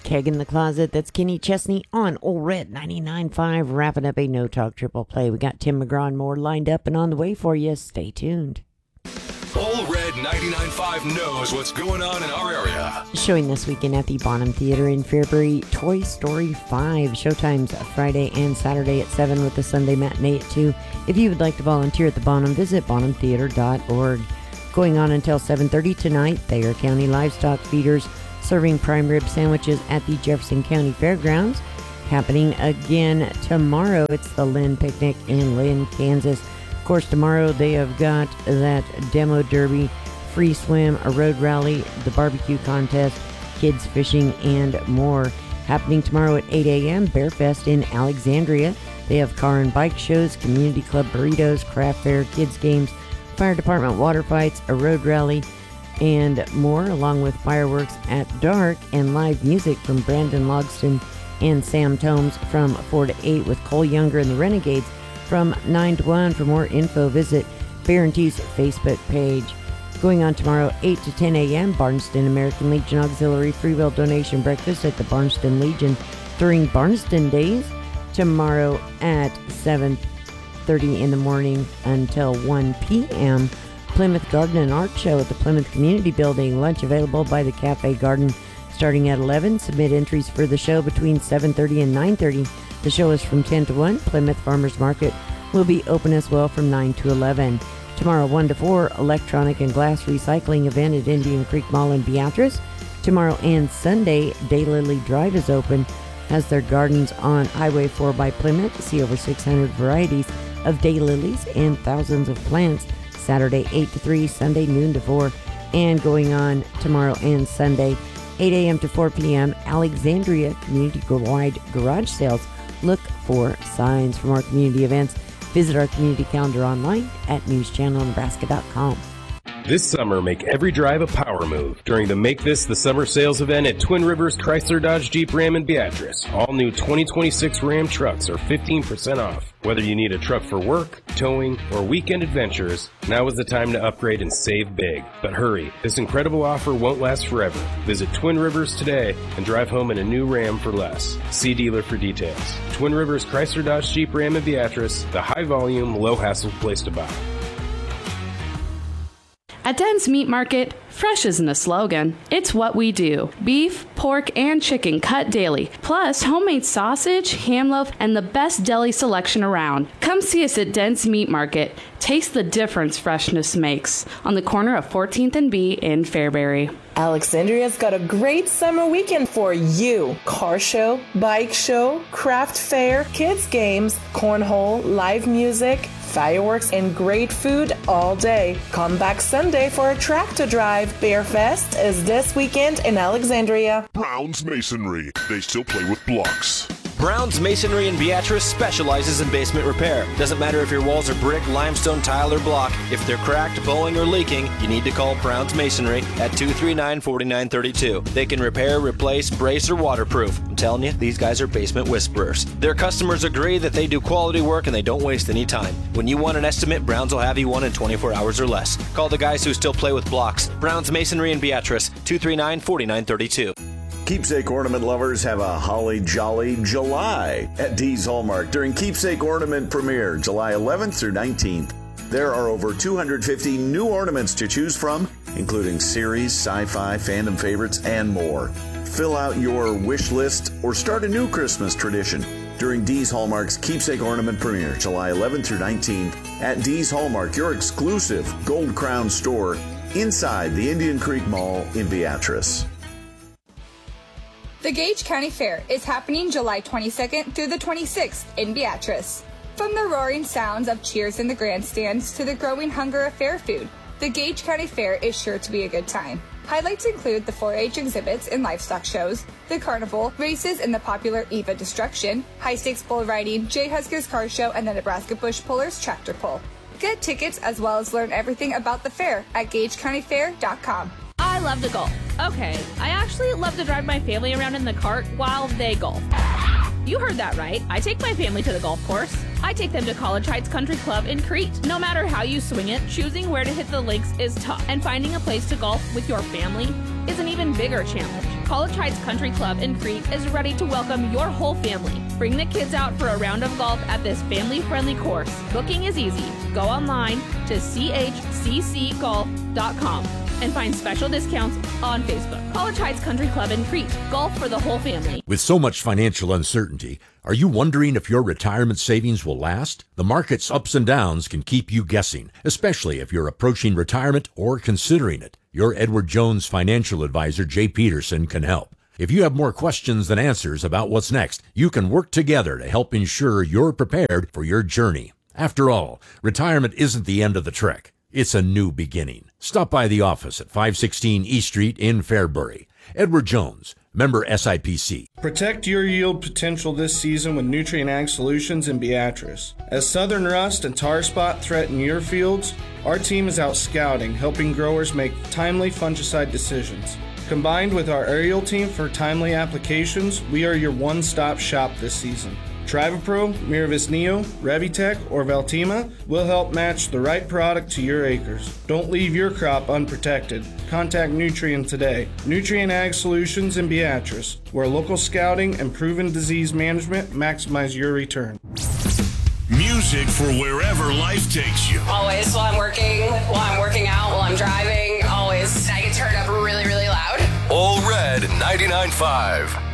Keg in the Closet. That's Kenny Chesney on Old Red 99.5, wrapping up a no-talk triple play. We got Tim McGraw and more lined up and on the way for you. Stay tuned. Old Red 99.5 knows what's going on in our area. Showing this weekend at the Bonham Theater in Fairbury, Toy Story 5. Showtimes Friday and Saturday at 7 with the Sunday matinee at 2. If you would like to volunteer at the Bonham, visit bonhamtheater.org. Going on until 7:30 tonight, Thayer County Livestock Feeders serving prime rib sandwiches at the Jefferson County Fairgrounds. Happening again tomorrow. It's the Lynn Picnic in Lynn, Kansas. Of course, tomorrow they have got that demo derby, free swim, a road rally, the barbecue contest, kids fishing, and more. Happening tomorrow at 8 a.m., Bear Fest in Alexandria. They have car and bike shows, community club burritos, craft fair, kids games, fire department water fights, a road rally, and more, along with fireworks at dark and live music from Brandon Logston and Sam Tomes from 4 to 8 with Cole Younger and the Renegades from 9 to 1. For more info, visit Bear and T's Facebook page. Going on tomorrow, 8 to 10 a.m., Barnston American Legion Auxiliary free will donation breakfast at the Barnston Legion during Barnston Days. Tomorrow at 7:30 in the morning until 1 p.m., Plymouth Garden and Art Show at the Plymouth Community Building. Lunch available by the Cafe Garden starting at 11. Submit entries for the show between 7:30 and 9:30. The show is from 10 to 1. Plymouth Farmers Market will be open as well from 9 to 11. Tomorrow, 1 to 4, electronic and glass recycling event at Indian Creek Mall in Beatrice. Tomorrow and Sunday, Daylily Drive is open, has their gardens on Highway 4 by Plymouth. See over 600 varieties of daylilies and thousands of plants. Saturday, 8 to 3, Sunday, noon to 4. And going on tomorrow and Sunday, 8 a.m. to 4 p.m., Alexandria community-wide garage sales. Look for signs. For more community events, visit our community calendar online at newschannelnebraska.com. This summer, make every drive a power move during the Make This the Summer sales event at Twin Rivers Chrysler Dodge Jeep Ram in Beatrice. All new 2026 Ram trucks are 15% off. Whether you need a truck for work, towing, or weekend adventures, now is the time to upgrade and save big. But hurry, this incredible offer won't last forever. Visit Twin Rivers today and drive home in a new Ram for less. See dealer for details. Twin Rivers Chrysler Dodge Jeep Ram in Beatrice, the high-volume, low-hassle place to buy. At Den's Meat Market, fresh isn't a slogan, it's what we do. Beef, pork, and chicken cut daily, plus homemade sausage, ham loaf, and the best deli selection around. Come see us at Den's Meat Market. Taste the difference freshness makes on the corner of 14th and B in Fairbury. Alexandria's got a great summer weekend for you. Car show, bike show, craft fair, kids games, cornhole, live music, fireworks, and great food all day. Come back Sunday for a tractor drive. Bear Fest is this weekend in Alexandria. Brown's Masonry. They still play with blocks. Brown's Masonry in Beatrice specializes in basement repair. Doesn't matter if your walls are brick, limestone, tile, or block. If they're cracked, bowing, or leaking, you need to call Brown's Masonry at 239-4932. They can repair, replace, brace, or waterproof. I'm telling you, these guys are basement whisperers. Their customers agree that they do quality work and they don't waste any time. When you want an estimate, Brown's will have you one in 24 hours or less. Call the guys who still play with blocks. Brown's Masonry in Beatrice, 239-4932. Keepsake ornament lovers have a holly jolly July at Dee's Hallmark during Keepsake Ornament Premiere, July 11th through 19th. There are over 250 new ornaments to choose from, including series, sci-fi, fandom favorites, and more. Fill out your wish list or start a new Christmas tradition during Dee's Hallmark's Keepsake Ornament Premiere, July 11th through 19th at Dee's Hallmark, your exclusive Gold Crown store inside the Indian Creek Mall in Beatrice. The Gage County Fair is happening July 22nd through the 26th in Beatrice. From the roaring sounds of cheers in the grandstands to the growing hunger of fair food, the Gage County Fair is sure to be a good time. Highlights include the 4-H exhibits and livestock shows, the carnival, races in the popular Eva Destruction, high-stakes bull riding, Jay Huskers Car Show, and the Nebraska Bush Pullers Tractor Pull. Get tickets as well as learn everything about the fair at GageCountyFair.com. I love to golf. Okay, I actually love to drive my family around in the cart while they golf. You heard that right. I take my family to the golf course. I take them to College Heights Country Club in Crete. No matter how you swing it, choosing where to hit the links is tough, and finding a place to golf with your family is an even bigger challenge. College Heights Country Club in Crete is ready to welcome your whole family. Bring the kids out for a round of golf at this family-friendly course. Booking is easy. Go online to chccgolf.com and find special discounts on Facebook. College Heights Country Club in Crete. Golf for the whole family. With so much financial uncertainty, are you wondering if your retirement savings will last? The market's ups and downs can keep you guessing, especially if you're approaching retirement or considering it. Your Edward Jones financial advisor, Jay Peterson, can help. If you have more questions than answers about what's next, you can work together to help ensure you're prepared for your journey. After all, retirement isn't the end of the trek. It's a new beginning. Stop by the office at 516 East Street in Fairbury. Edward Jones, member SIPC. Protect your yield potential this season with Nutrien Ag Solutions in Beatrice. As southern rust and tar spot threaten your fields, our team is out scouting, helping growers make timely fungicide decisions. Combined with our aerial team for timely applications, we are your one-stop shop this season. Trivapro, Miravis Neo, Revitec, or Veltima will help match the right product to your acres. Don't leave your crop unprotected. Contact Nutrien today. Nutrien Ag Solutions in Beatrice, where local scouting and proven disease management maximize your return. Music for wherever life takes you. Always while I'm working out, while I'm driving, always. I get turned up really, really loud. All Red 99.5.